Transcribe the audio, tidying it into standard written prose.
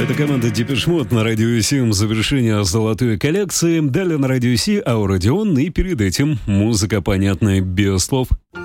Это команда Depeche Mode на Радио 7. Завершение золотой коллекции. Далее на Радио Си Ауродион. И перед этим музыка, понятная без слов.